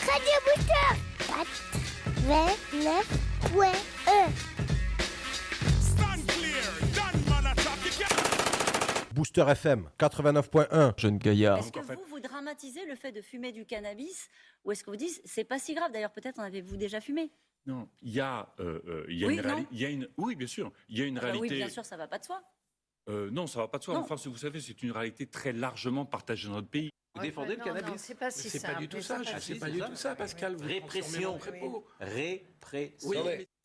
Radio Booster 89.1. Stand clear, done man attack. Booster FM 89.1. Jeune gaillard. Est-ce que vous dramatisez le fait de fumer du cannabis ou est-ce que vous dites c'est pas si grave? D'ailleurs, peut-être en avez-vous déjà fumé? Non, il y a Oui, une non réalité. Oui, bien sûr. Il y a une Ah bah réalité. oui, bien sûr, ça va pas de soi. Non, ça va pas de soi. Non. Enfin, vous savez, c'est une réalité très largement partagée dans notre pays. Vous défendez le cannabis? Non, c'est pas si C'est simple. pas du tout mais ça. ça C'est passe. pas du tout ça, Pascal. Vous Répression. transformez mon propos. Répression. Oui,